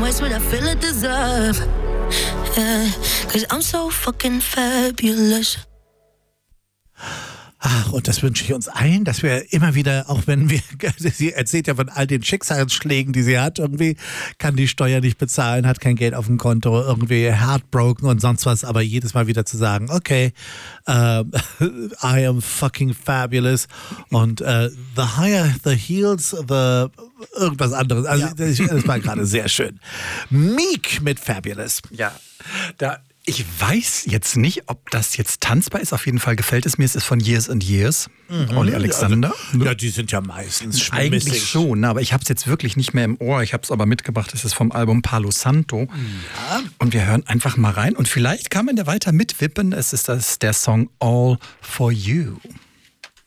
always what I feel I deserve. Yeah, 'cause I'm so fucking fabulous. Ach, und das wünsche ich uns allen, dass wir immer wieder, auch wenn wir, sie erzählt ja von all den Schicksalsschlägen, die sie hat, irgendwie kann die Steuer nicht bezahlen, hat kein Geld auf dem Konto, irgendwie heartbroken und sonst was, aber jedes Mal wieder zu sagen, okay, I am fucking fabulous und the higher the heels, the irgendwas anderes. Also das war gerade sehr schön. Meek mit Fabulous. Ja, ich weiß jetzt nicht, ob das jetzt tanzbar ist. Auf jeden Fall gefällt es mir. Es ist von Years and Years. Olli Alexander. Also, ja, die sind ja meistens schmissig. Eigentlich schon, aber ich habe es jetzt wirklich nicht mehr im Ohr. Ich habe es aber mitgebracht. Es ist vom Album Palo Santo. Ja. Und wir hören einfach mal rein. Und vielleicht kann man da weiter mitwippen. Es ist der Song All For You.